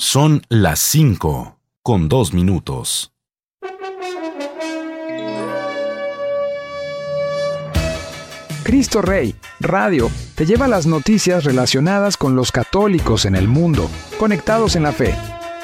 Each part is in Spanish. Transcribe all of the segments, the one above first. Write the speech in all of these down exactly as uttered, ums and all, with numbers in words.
Son las cinco, con dos minutos. Cristo Rey, Radio, te lleva las noticias relacionadas con los católicos en el mundo, conectados en la fe.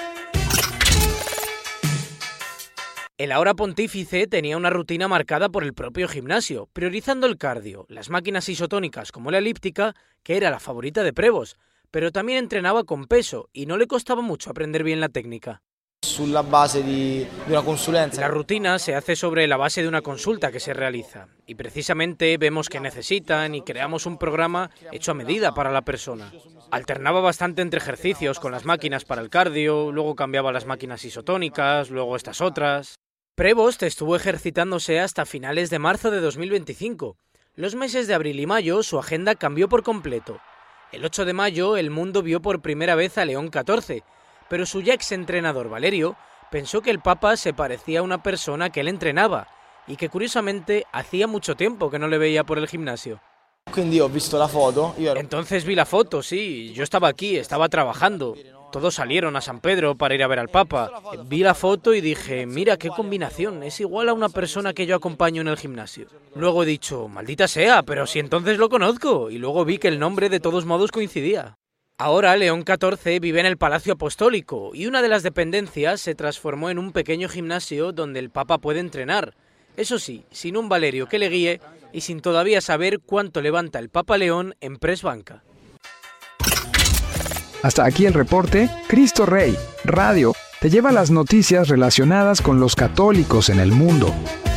El ahora pontífice tenía una rutina marcada por el propio gimnasio, priorizando el cardio, las máquinas isotónicas como la elíptica, que era la favorita de Prevost, pero también entrenaba con peso y no le costaba mucho aprender bien la técnica. Sulla base di una consulenza. La rutina se hace sobre la base de una consulta que se realiza y precisamente vemos qué necesitan y creamos un programa hecho a medida para la persona. Alternaba bastante entre ejercicios con las máquinas para el cardio, luego cambiaba las máquinas isotónicas, luego estas otras. Prevost estuvo ejercitándose hasta finales de marzo de dos mil veinticinco. Los meses de abril y mayo su agenda cambió por completo. El ocho de mayo el mundo vio por primera vez a León catorce, pero su ya exentrenador Valerio pensó que el Papa se parecía a una persona que él entrenaba y que curiosamente hacía mucho tiempo que no le veía por el gimnasio. Quindi ho visto la foto. Entonces vi la foto, sí, yo estaba aquí, estaba trabajando. Todos salieron a San Pedro para ir a ver al Papa. Vi la foto y dije, mira qué combinación, es igual a una persona que yo acompaño en el gimnasio. Luego he dicho, maldita sea, pero si entonces lo conozco. Y luego vi que el nombre de todos modos coincidía. Ahora León catorce vive en el Palacio Apostólico y una de las dependencias se transformó en un pequeño gimnasio donde el Papa puede entrenar. Eso sí, sin un Valerio que le guíe y sin todavía saber cuánto levanta el Papa León en press banca. Hasta aquí el reporte. Cristo Rey, Radio, te lleva las noticias relacionadas con los católicos en el mundo.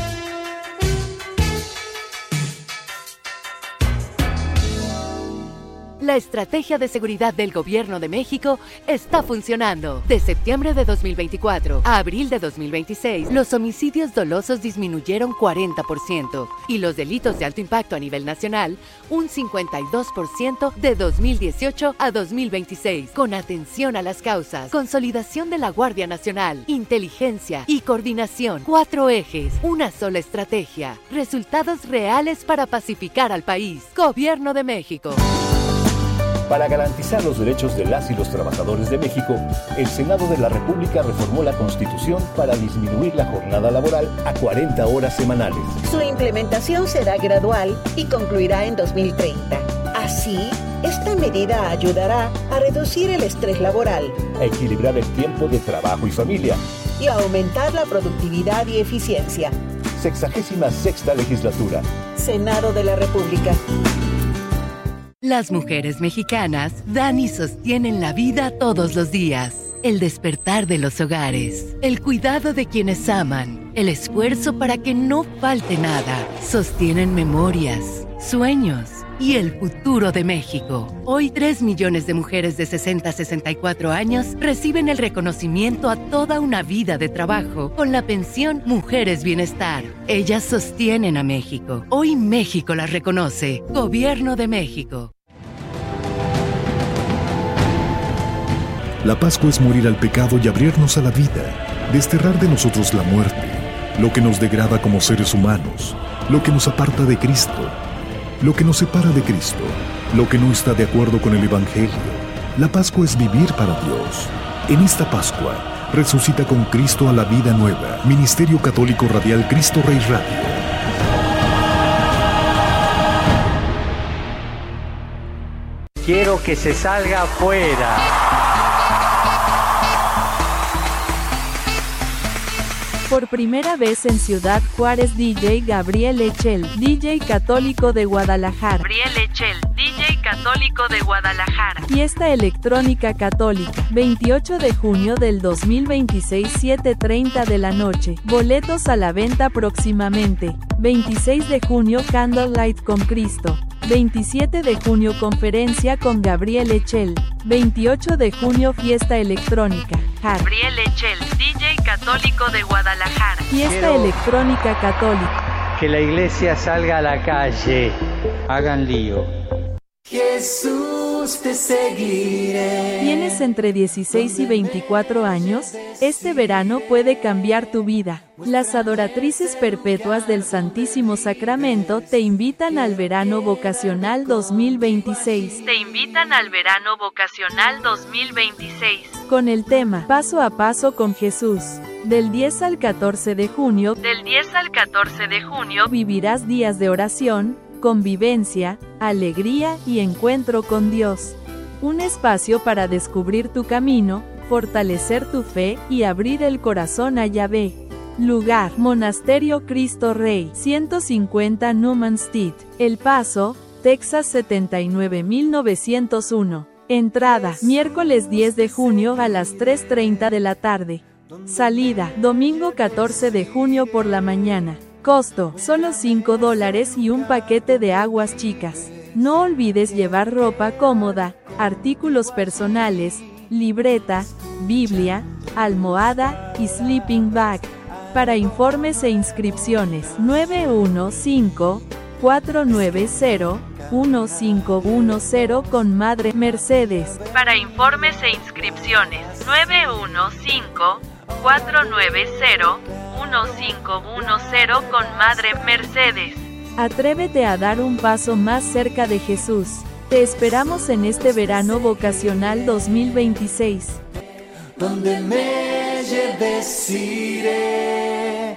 La estrategia de seguridad del Gobierno de México está funcionando. De septiembre de dos mil veinticuatro a abril de dos mil veintiséis, los homicidios dolosos disminuyeron cuarenta por ciento y los delitos de alto impacto a nivel nacional un cincuenta y dos por ciento de dos mil dieciocho a dos mil veintiséis. Con atención a las causas, consolidación de la Guardia Nacional, inteligencia y coordinación. Cuatro ejes, una sola estrategia. Resultados reales para pacificar al país. Gobierno de México. Para garantizar los derechos de las y los trabajadores de México, el Senado de la República reformó la Constitución para disminuir la jornada laboral a cuarenta horas semanales. Su implementación será gradual y concluirá en dos mil treinta. Así, esta medida ayudará a reducir el estrés laboral, a equilibrar el tiempo de trabajo y familia y a aumentar la productividad y eficiencia. Sexagésima sexta legislatura. Senado de la República. Las mujeres mexicanas dan y sostienen la vida todos los días. El despertar de los hogares, el cuidado de quienes aman, el esfuerzo para que no falte nada. Sostienen memorias, sueños y el futuro de México. Hoy, tres millones de mujeres de sesenta a sesenta y cuatro años reciben el reconocimiento a toda una vida de trabajo con la pensión Mujeres Bienestar. Ellas sostienen a México. Hoy México las reconoce. Gobierno de México. La Pascua es morir al pecado y abrirnos a la vida, desterrar de nosotros la muerte, lo que nos degrada como seres humanos, lo que nos aparta de Cristo, lo que nos separa de Cristo, lo que no está de acuerdo con el Evangelio. La Pascua es vivir para Dios. En esta Pascua, resucita con Cristo a la vida nueva. Ministerio Católico Radial Cristo Rey Radio. Quiero que se salga afuera. Por primera vez en Ciudad Juárez, D J Gabriel Echel, D J católico de Guadalajara. Gabriel Echel, D J católico de Guadalajara. Fiesta electrónica católica, veintiocho de junio del dos mil veintiséis, siete treinta de la noche. Boletos a la venta próximamente. veintiséis de junio, Candlelight con Cristo. veintisiete de junio, conferencia con Gabriel Echel. veintiocho de junio, fiesta electrónica. Gabriel Echel, D J católico de Guadalajara. Fiesta Quiero electrónica católica. Que la iglesia salga a la calle. Hagan lío. Jesús, te seguiré. ¿Tienes entre dieciséis y veinticuatro años? Este verano puede cambiar tu vida. Las adoratrices perpetuas del Santísimo Sacramento te invitan al verano vocacional dos mil veintiséis. Te invitan al verano vocacional dos mil veintiséis. Con el tema Paso a Paso con Jesús. Del diez al catorce de junio. Del diez al catorce de junio. Vivirás días de oración, convivencia, alegría y encuentro con Dios. Un espacio para descubrir tu camino, fortalecer tu fe y abrir el corazón a Yahvé. Lugar: Monasterio Cristo Rey, ciento cincuenta Newman Street, El Paso, Texas setenta y nueve mil novecientos uno. Entrada: miércoles diez de junio a las tres treinta de la tarde. Salida: domingo catorce de junio por la mañana. Costo: solo cinco dólares y un paquete de aguas chicas. No olvides llevar ropa cómoda, artículos personales, libreta, Biblia, almohada y sleeping bag. Para informes e inscripciones, nueve uno cinco, cuatro nueve cero, uno cinco uno cero con Madre Mercedes. Para informes e inscripciones, nueve uno cinco, cuatro nueve cero, uno cinco uno cero con Madre Mercedes. Atrévete a dar un paso más cerca de Jesús. Te esperamos en este verano vocacional dos mil veintiséis. Donde me lleves iré.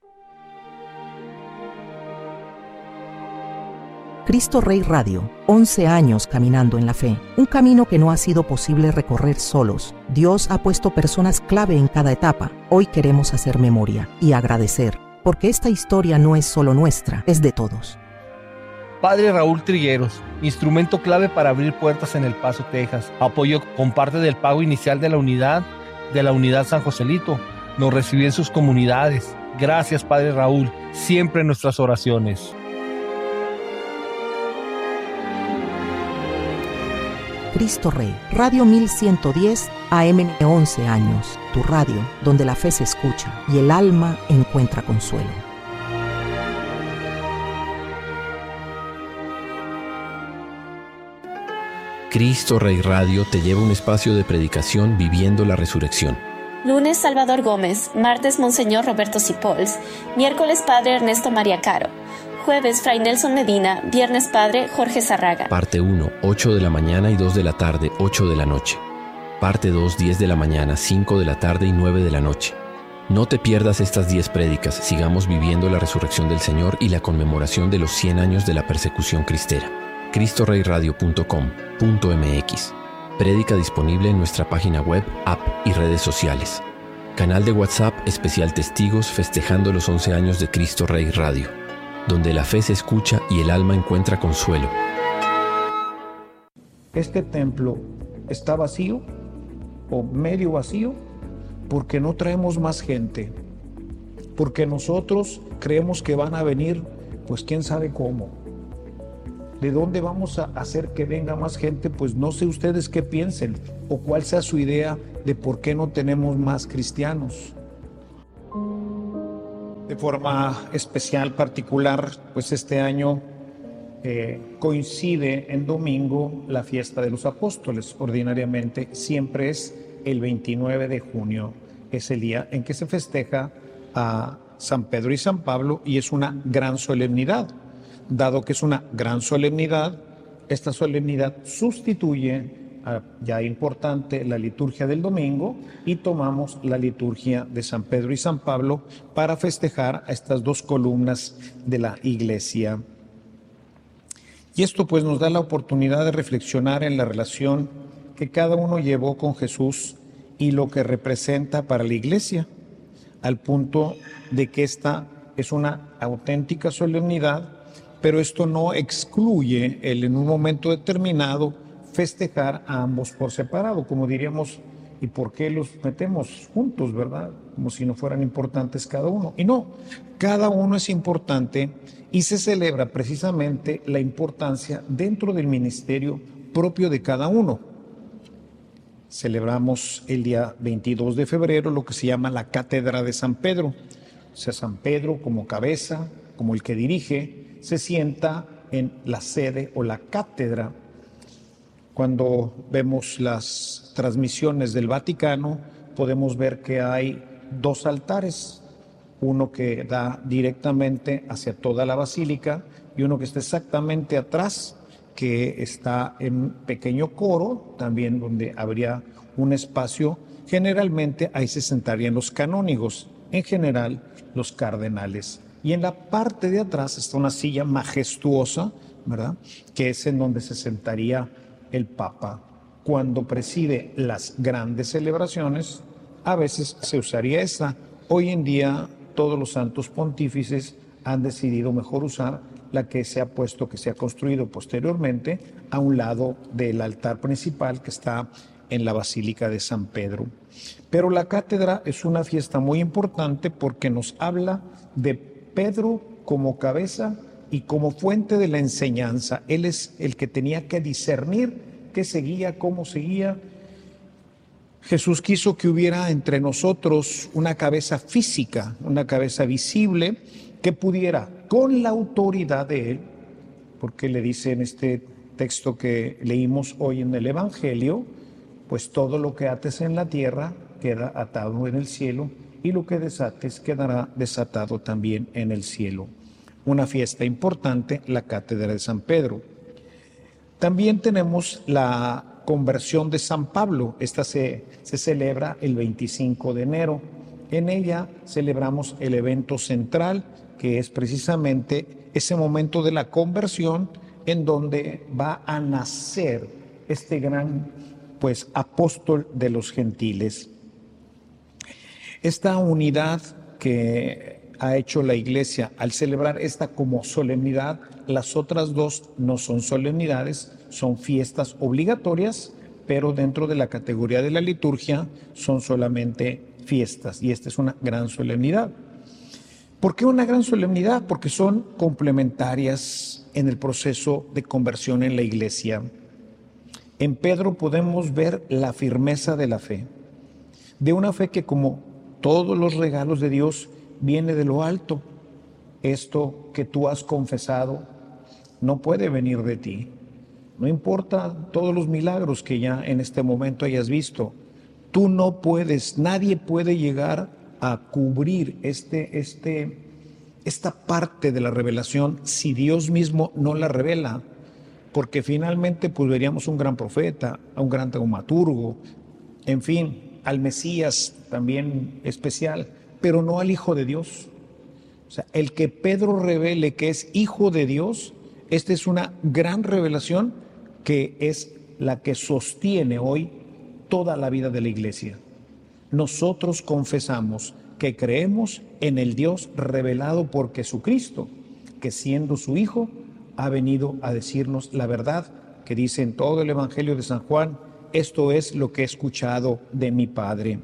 Cristo Rey Radio, once años caminando en la fe, un camino que no ha sido posible recorrer solos. Dios ha puesto personas clave en cada etapa. Hoy queremos hacer memoria y agradecer, porque esta historia no es solo nuestra, es de todos. Padre Raúl Trigueros, instrumento clave para abrir puertas en El Paso, Texas. Apoyo con parte del pago inicial de la unidad, de la unidad San Joselito. Nos recibió en sus comunidades. Gracias, Padre Raúl, siempre en nuestras oraciones. Cristo Rey, Radio mil ciento diez A M, once años, tu radio, donde la fe se escucha y el alma encuentra consuelo. Cristo Rey Radio te lleva a un espacio de predicación viviendo la resurrección. Lunes Salvador Gómez, martes Monseñor Roberto Cipols, miércoles Padre Ernesto María Caro, jueves Fray Nelson Medina, viernes Padre Jorge Zarraga. Parte uno, ocho de la mañana y dos de la tarde, ocho de la noche. Parte dos, diez de la mañana, cinco de la tarde y nueve de la noche. No te pierdas estas diez prédicas, sigamos viviendo la resurrección del Señor y la conmemoración de los cien años de la persecución cristera. cristo rey radio punto com punto m x. Prédica disponible en nuestra página web, app y redes sociales. Canal de WhatsApp especial Testigos festejando los once años de Cristo Rey Radio, donde la fe se escucha y el alma encuentra consuelo. Este templo está vacío o medio vacío porque no traemos más gente, porque nosotros creemos que van a venir, pues quién sabe cómo. ¿De dónde vamos a hacer que venga más gente? Pues no sé ustedes qué piensen o cuál sea su idea de por qué no tenemos más cristianos. De forma especial, particular, pues este año eh, coincide en domingo la fiesta de los apóstoles. Ordinariamente siempre es el veintinueve de junio, es el día en que se festeja a San Pedro y San Pablo y es una gran solemnidad. Dado que es una gran solemnidad, esta solemnidad sustituye a, ya importante, la liturgia del domingo y tomamos la liturgia de San Pedro y San Pablo para festejar a estas dos columnas de la Iglesia. Y esto pues nos da la oportunidad de reflexionar en la relación que cada uno llevó con Jesús y lo que representa para la Iglesia, al punto de que esta es una auténtica solemnidad. Pero esto no excluye el en un momento determinado festejar a ambos por separado, como diríamos, ¿y por qué los metemos juntos, verdad? Como si no fueran importantes cada uno. Y no, cada uno es importante y se celebra precisamente la importancia dentro del ministerio propio de cada uno. Celebramos el día veintidós de febrero lo que se llama la Cátedra de San Pedro. O sea, San Pedro como cabeza, como el que dirige, se sienta en la sede o la cátedra. Cuando vemos las transmisiones del Vaticano, podemos ver que hay dos altares, uno que da directamente hacia toda la basílica y uno que está exactamente atrás, que está en un pequeño coro, también donde habría un espacio. Generalmente ahí se sentarían los canónigos, en general los cardenales. Y en la parte de atrás está una silla majestuosa, ¿verdad?, que es en donde se sentaría el Papa. Cuando preside las grandes celebraciones, a veces se usaría esa. Hoy en día todos los santos pontífices han decidido mejor usar la que se ha puesto, que se ha construido posteriormente a un lado del altar principal que está en la Basílica de San Pedro. Pero la cátedra es una fiesta muy importante porque nos habla de Pedro como cabeza y como fuente de la enseñanza. Él es el que tenía que discernir qué seguía, cómo seguía. Jesús quiso que hubiera entre nosotros una cabeza física, una cabeza visible, que pudiera, con la autoridad de Él, porque le dice en este texto que leímos hoy en el Evangelio, pues todo lo que ates en la tierra queda atado en el cielo, y lo que desates quedará desatado también en el cielo. Una fiesta importante, la Cátedra de San Pedro. También tenemos la conversión de San Pablo. Esta se, se celebra el veinticinco de enero. En ella celebramos el evento central, que es precisamente ese momento de la conversión en donde va a nacer este gran, pues, apóstol de los gentiles. Esta unidad que ha hecho la Iglesia al celebrar esta como solemnidad, las otras dos no son solemnidades, son fiestas obligatorias, pero dentro de la categoría de la liturgia son solamente fiestas, y esta es una gran solemnidad. ¿Por qué una gran solemnidad? Porque son complementarias en el proceso de conversión en la Iglesia. En Pedro podemos ver la firmeza de la fe, de una fe que, como todos los regalos de Dios, viene de lo alto. Esto que tú has confesado no puede venir de ti. No importa todos los milagros que ya en este momento hayas visto, tú no puedes, nadie puede llegar a cubrir este, este, esta parte de la revelación si Dios mismo no la revela, porque finalmente pues veríamos un gran profeta, a un gran dramaturgo, en fin, al Mesías también especial, pero no al Hijo de Dios. O sea, el que Pedro revele que es Hijo de Dios, esta es una gran revelación que es la que sostiene hoy toda la vida de la Iglesia. Nosotros confesamos que creemos en el Dios revelado por Jesucristo, que siendo su Hijo ha venido a decirnos la verdad que dice en todo el Evangelio de San Juan: esto es lo que he escuchado de mi Padre.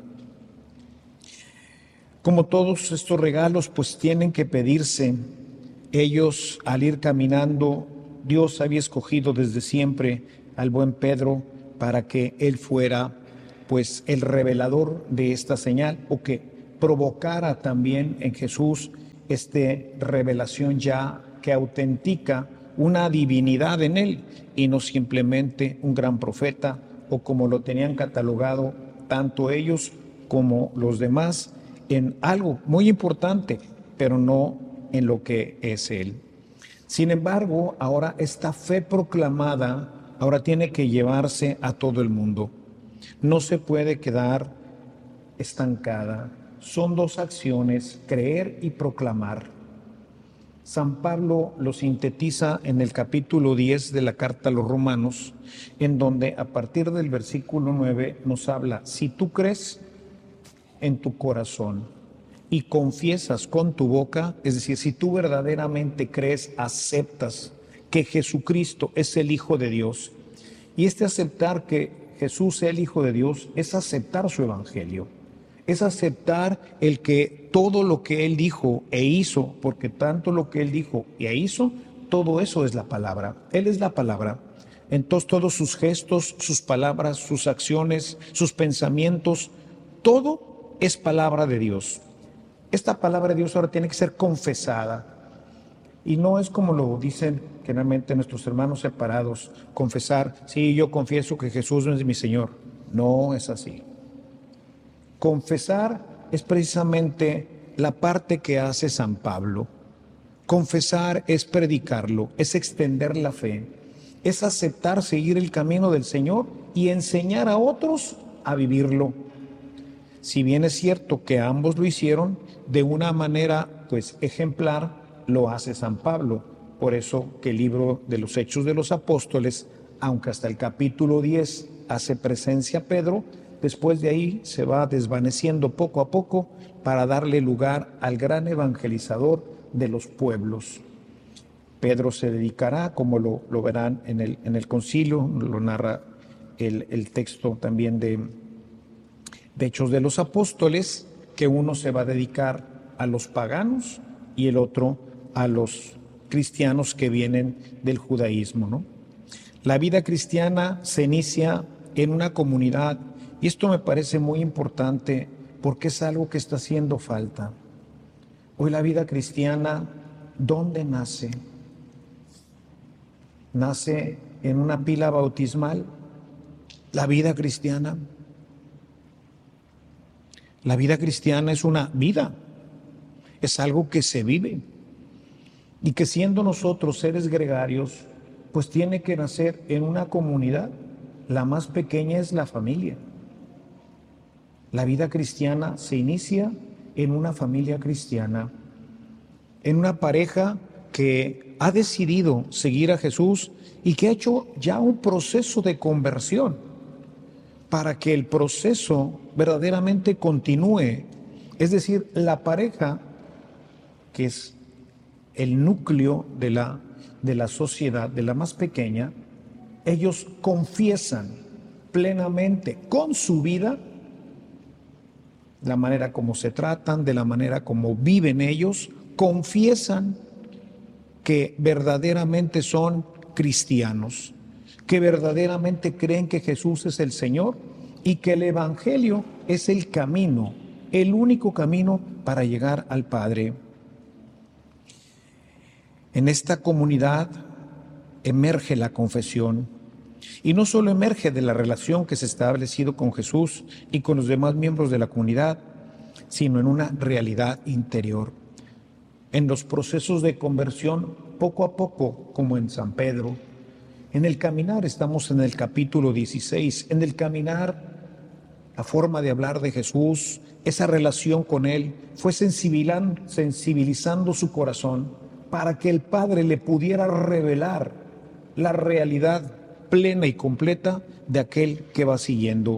Como todos estos regalos pues tienen que pedirse, ellos al ir caminando, Dios había escogido desde siempre al buen Pedro para que él fuera pues el revelador de esta señal, o que provocara también en Jesús esta revelación ya que autentica una divinidad en él y no simplemente un gran profeta, o como lo tenían catalogado tanto ellos como los demás, en algo muy importante, pero no en lo que es él. Sin embargo, ahora esta fe proclamada ahora tiene que llevarse a todo el mundo. No se puede quedar estancada. Son dos acciones, creer y proclamar. San Pablo lo sintetiza en el capítulo diez de la carta a los Romanos, en donde a partir del versículo nueve nos habla: si tú crees en tu corazón y confiesas con tu boca, es decir, si tú verdaderamente crees, aceptas que Jesucristo es el Hijo de Dios, y este aceptar que Jesús es el Hijo de Dios es aceptar su Evangelio, es aceptar el que todo lo que Él dijo e hizo, porque tanto lo que Él dijo e hizo, todo eso es la palabra. Él es la palabra. Entonces todos sus gestos, sus palabras, sus acciones, sus pensamientos, todo es palabra de Dios. Esta palabra de Dios ahora tiene que ser confesada. Y no es como lo dicen generalmente nuestros hermanos separados, confesar, sí, yo confieso que Jesús no es mi Señor. No es así. Confesar es precisamente la parte que hace San Pablo. Confesar es predicarlo, es extender la fe, es aceptar seguir el camino del Señor y enseñar a otros a vivirlo. Si bien es cierto que ambos lo hicieron de una manera pues ejemplar, lo hace San Pablo. Por eso que el libro de los Hechos de los Apóstoles, aunque hasta el capítulo diez hace presencia Pedro, después de ahí se va desvaneciendo poco a poco para darle lugar al gran evangelizador de los pueblos. Pedro se dedicará, como lo, lo verán en el, en el concilio, lo narra el, el texto también de, de Hechos de los Apóstoles, que uno se va a dedicar a los paganos y el otro a los cristianos que vienen del judaísmo, ¿no? La vida cristiana se inicia en una comunidad y esto me parece muy importante porque es algo que está haciendo falta. Hoy la vida cristiana, ¿dónde nace? ¿Nace en una pila bautismal? La vida cristiana. La vida cristiana es una vida, es algo que se vive y que siendo nosotros seres gregarios, pues tiene que nacer en una comunidad. La más pequeña es la familia. La vida cristiana se inicia en una familia cristiana, en una pareja que ha decidido seguir a Jesús y que ha hecho ya un proceso de conversión para que el proceso verdaderamente continúe. Es decir, la pareja, que es el núcleo de la, de la sociedad, de la más pequeña, ellos confiesan plenamente con su vida la manera como se tratan, de la manera como viven ellos, confiesan que verdaderamente son cristianos, que verdaderamente creen que Jesús es el Señor y que el Evangelio es el camino, el único camino para llegar al Padre. En esta comunidad emerge la confesión. Y no solo emerge de la relación que se ha establecido con Jesús y con los demás miembros de la comunidad, sino en una realidad interior. En los procesos de conversión, poco a poco, como en San Pedro, en el caminar, estamos en el capítulo dieciséis, en el caminar, la forma de hablar de Jesús, esa relación con Él, fue sensibilizando su corazón para que el Padre le pudiera revelar la realidad plena y completa de aquel que va siguiendo.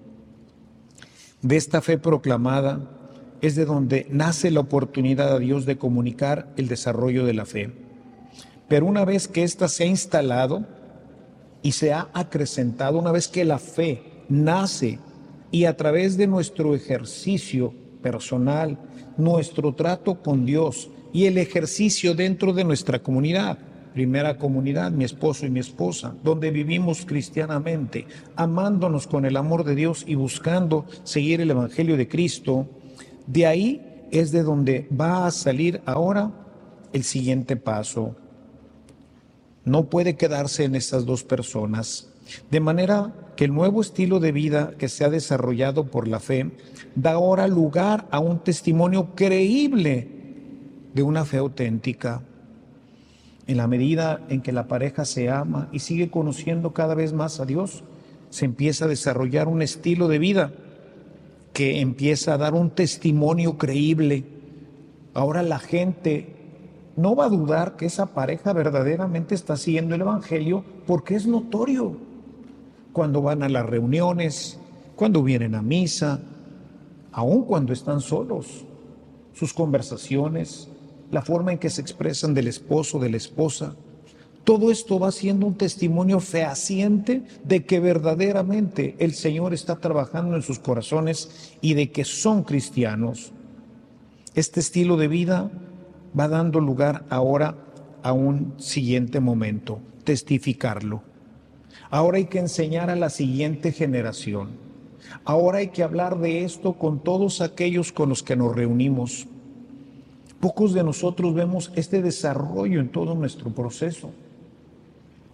De esta fe proclamada es de donde nace la oportunidad a Dios de comunicar el desarrollo de la fe. Pero una vez que ésta se ha instalado y se ha acrecentado, una vez que la fe nace y a través de nuestro ejercicio personal, nuestro trato con Dios y el ejercicio dentro de nuestra comunidad, primera comunidad, mi esposo y mi esposa, donde vivimos cristianamente, amándonos con el amor de Dios y buscando seguir el Evangelio de Cristo, de ahí es de donde va a salir ahora el siguiente paso. No puede quedarse en estas dos personas, de manera que el nuevo estilo de vida que se ha desarrollado por la fe da ahora lugar a un testimonio creíble de una fe auténtica. En la medida en que la pareja se ama y sigue conociendo cada vez más a Dios, se empieza a desarrollar un estilo de vida que empieza a dar un testimonio creíble. Ahora la gente no va a dudar que esa pareja verdaderamente está siguiendo el Evangelio porque es notorio. Cuando van a las reuniones, cuando vienen a misa, aun cuando están solos, sus conversaciones, la forma en que se expresan del esposo, de la esposa, todo esto va siendo un testimonio fehaciente de que verdaderamente el Señor está trabajando en sus corazones y de que son cristianos. Este estilo de vida va dando lugar ahora a un siguiente momento, testificarlo. Ahora hay que enseñar a la siguiente generación. Ahora hay que hablar de esto con todos aquellos con los que nos reunimos. Pocos de nosotros vemos este desarrollo en todo nuestro proceso.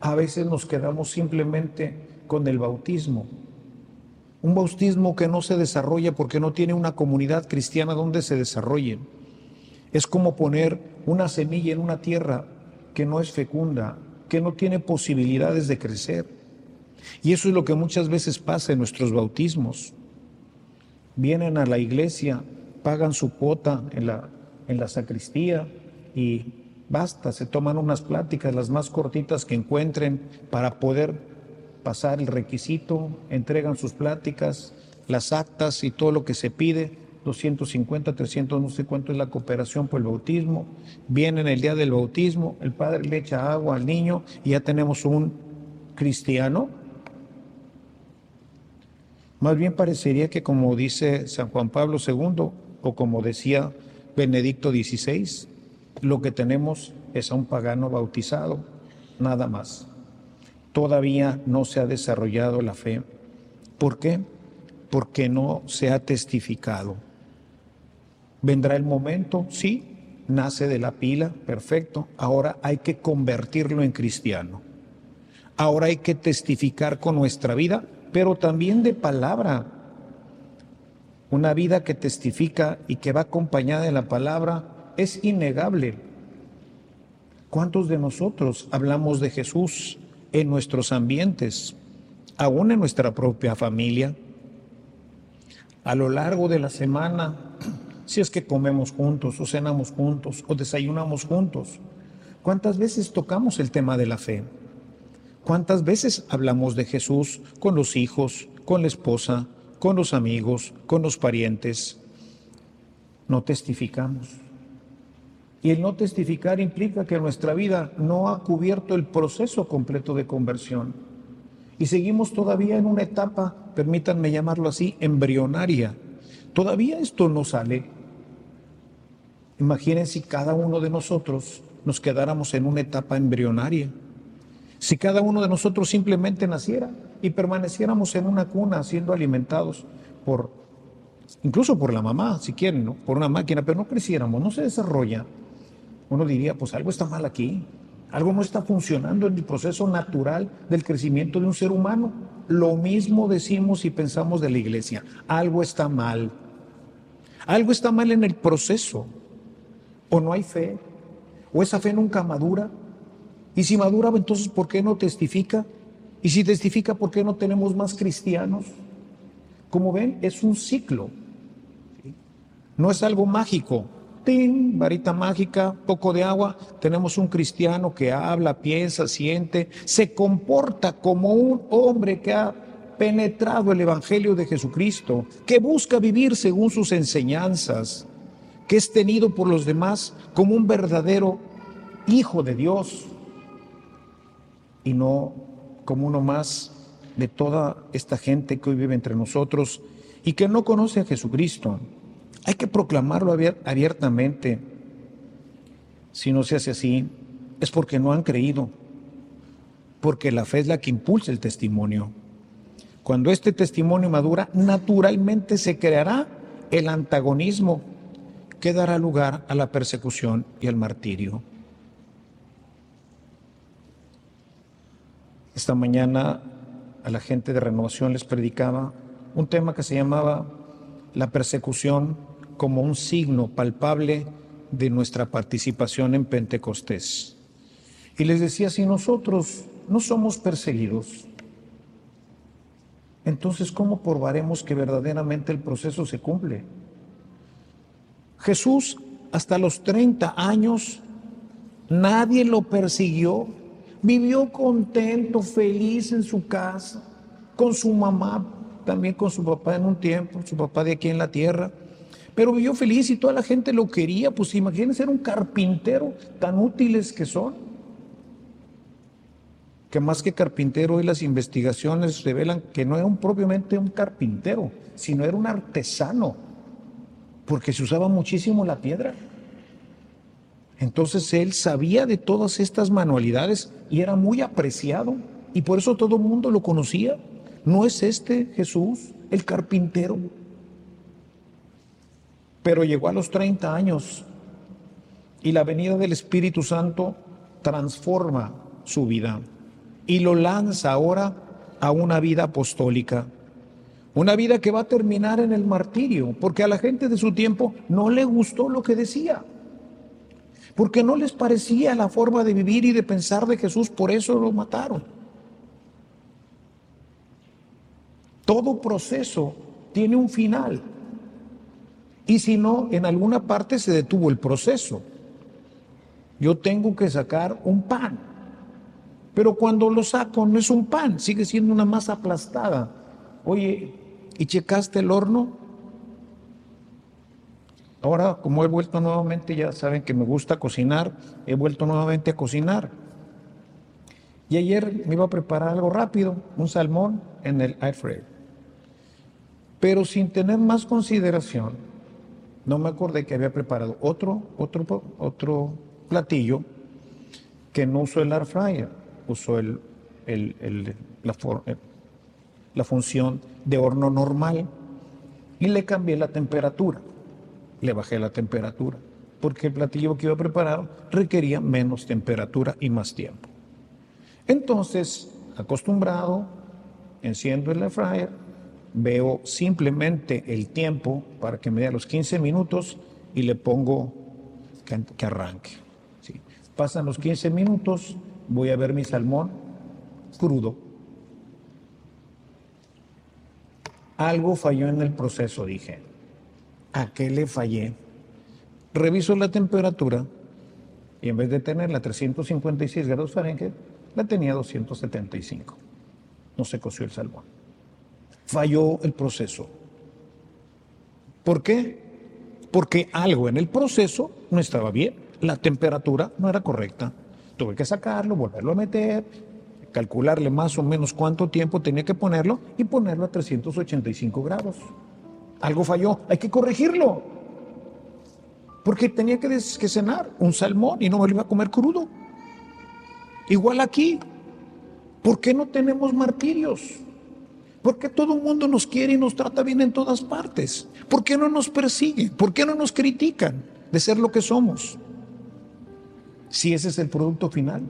A veces nos quedamos simplemente con el bautismo. Un bautismo que no se desarrolla porque no tiene una comunidad cristiana donde se desarrolle. Es como poner una semilla en una tierra que no es fecunda, que no tiene posibilidades de crecer. Y eso es lo que muchas veces pasa en nuestros bautismos. Vienen a la iglesia, pagan su cuota en la, en la sacristía y basta, se toman unas pláticas, las más cortitas que encuentren para poder pasar el requisito, entregan sus pláticas, las actas y todo lo que se pide, doscientos cincuenta, trescientos, no sé cuánto es la cooperación por el bautismo. Vienen el día del bautismo, el padre le echa agua al niño y ya tenemos un cristiano. Más bien parecería que, como dice San Juan Pablo segundo, o como decía Benedicto dieciséis, lo que tenemos es a un pagano bautizado, nada más. Todavía no se ha desarrollado la fe. ¿Por qué? Porque no se ha testificado. ¿Vendrá el momento? Sí, nace de la pila, perfecto. Ahora hay que convertirlo en cristiano. Ahora hay que testificar con nuestra vida, pero también de palabra. Una vida que testifica y que va acompañada de la palabra es innegable. ¿Cuántos de nosotros hablamos de Jesús en nuestros ambientes, aún en nuestra propia familia? A lo largo de la semana, si es que comemos juntos, o cenamos juntos, o desayunamos juntos, ¿cuántas veces tocamos el tema de la fe? ¿Cuántas veces hablamos de Jesús con los hijos, con la esposa, con los amigos, con los parientes? No testificamos. Y el no testificar implica que nuestra vida no ha cubierto el proceso completo de conversión. Y seguimos todavía en una etapa, permítanme llamarlo así, embrionaria. Todavía esto no sale. Imaginen si cada uno de nosotros nos quedáramos en una etapa embrionaria. Si cada uno de nosotros simplemente naciera y permaneciéramos en una cuna siendo alimentados por, incluso por la mamá, si quieren, ¿no? Por una máquina, pero no creciéramos, no se desarrolla. Uno diría, pues algo está mal aquí, algo no está funcionando en el proceso natural del crecimiento de un ser humano. Lo mismo decimos y pensamos de la iglesia, algo está mal. Algo está mal en el proceso. O no hay fe, o esa fe nunca madura. Y si madura, entonces ¿por qué no testifica? Y si testifica, ¿por qué no tenemos más cristianos? Como ven, es un ciclo. No es algo mágico. ¡Tin! Varita mágica, poco de agua, tenemos un cristiano que habla, piensa, siente, se comporta como un hombre que ha penetrado el Evangelio de Jesucristo, que busca vivir según sus enseñanzas, que es tenido por los demás como un verdadero hijo de Dios y no como uno más de toda esta gente que hoy vive entre nosotros y que no conoce a Jesucristo. Hay que proclamarlo abiertamente. Si no se hace así, es porque no han creído, porque la fe es la que impulsa el testimonio. Cuando este testimonio madura, naturalmente se creará el antagonismo que dará lugar a la persecución y al martirio. Esta mañana a la gente de Renovación les predicaba un tema que se llamaba la persecución como un signo palpable de nuestra participación en Pentecostés. Y les decía, si nosotros no somos perseguidos, entonces ¿cómo probaremos que verdaderamente el proceso se cumple? Jesús hasta los treinta años nadie lo persiguió, vivió contento, feliz en su casa, con su mamá, también con su papá en un tiempo, su papá de aquí en la tierra, pero vivió feliz y toda la gente lo quería. Pues imagínense, era un carpintero, tan útiles que son, que más que carpintero hoy las investigaciones revelan que no era un, propiamente un carpintero, sino era un artesano, porque se usaba muchísimo la piedra. Entonces él sabía de todas estas manualidades y era muy apreciado, y por eso todo el mundo lo conocía. ¿No es este Jesús, el carpintero? Pero llegó a los treinta años y la venida del Espíritu Santo transforma su vida. y lo lanza ahora a una vida apostólica. Una vida que va a terminar en el martirio, porque a la gente de su tiempo no le gustó lo que decía, porque no les parecía la forma de vivir y de pensar de Jesús, por eso lo mataron. Todo proceso tiene un final, y si no, en alguna parte se detuvo el proceso. Yo tengo que sacar un pan, pero cuando lo saco no es un pan, sigue siendo una masa aplastada. Oye, ¿y checaste el horno? Ahora, como he vuelto nuevamente, ya saben que me gusta cocinar, he vuelto nuevamente a cocinar. Y ayer me iba a preparar algo rápido, un salmón en el air fryer. Pero sin tener más consideración, no me acordé que había preparado otro, otro, otro platillo que no usó el air fryer, usó el, el, el, la, for, la función de horno normal y le cambié la temperatura, le bajé la temperatura, porque el platillo que iba a preparar requería menos temperatura y más tiempo. Entonces, acostumbrado, enciendo el air fryer, veo simplemente el tiempo para que me dé los quince minutos y le pongo que, que arranque. ¿Sí? Pasan los quince minutos, voy a ver mi salmón crudo. Algo falló en el proceso, dije. ¿A qué le fallé? Reviso la temperatura y en vez de tenerla a trescientos cincuenta y seis grados Fahrenheit, la tenía a doscientos setenta y cinco. No se coció el salmón. Falló el proceso. ¿Por qué? Porque algo en el proceso no estaba bien. La temperatura no era correcta. Tuve que sacarlo, volverlo a meter, calcularle más o menos cuánto tiempo tenía que ponerlo y ponerlo a trescientos ochenta y cinco grados. Algo falló, hay que corregirlo. Porque tenía que, des- que cenar un salmón y no me lo iba a comer crudo. Igual aquí. ¿Por qué no tenemos martirios? ¿Por qué todo el mundo nos quiere y nos trata bien en todas partes? ¿Por qué no nos persiguen? ¿Por qué no nos critican de ser lo que somos? Si ese es el producto final.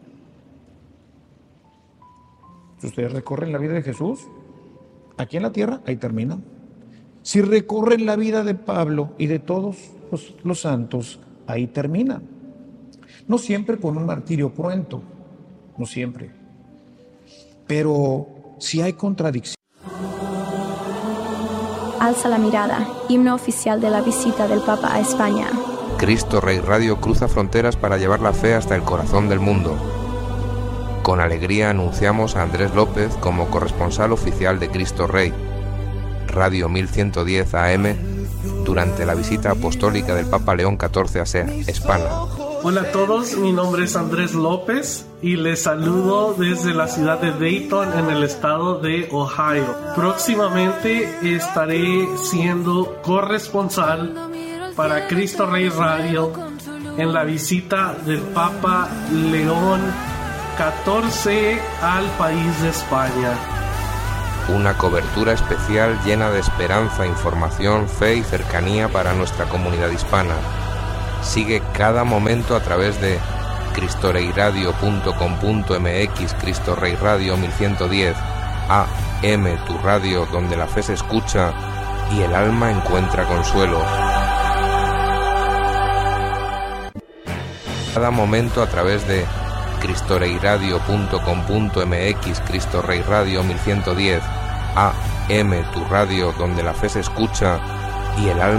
Si ustedes recorren la vida de Jesús, aquí en la tierra, ahí termina. Si recorren la vida de Pablo y de todos los, los santos, ahí termina. No siempre con un martirio cruento, no siempre. Pero si hay contradicción. Alza la mirada, himno oficial de la visita del Papa a España. Cristo Rey Radio cruza fronteras para llevar la fe hasta el corazón del mundo. Con alegría anunciamos a Andrés López como corresponsal oficial de Cristo Rey, Radio mil ciento diez A M, durante la visita apostólica del Papa León catorce a España. Hola a todos, mi nombre es Andrés López y les saludo desde la ciudad de Dayton en el estado de Ohio. Próximamente estaré siendo corresponsal para Cristo Rey Radio en la visita del Papa León catorce al país de España. Una cobertura especial llena de esperanza, información, fe y cercanía para nuestra comunidad hispana. Sigue cada momento a través de cristoreiradio punto com punto m x, Cristo Rey Radio mil ciento diez A M, tu radio donde la fe se escucha y el alma encuentra consuelo. Cada momento a través de cristoreiradio punto com punto m x, Cristo Rey Radio mil ciento diez A M, tu radio donde la fe se escucha y el alma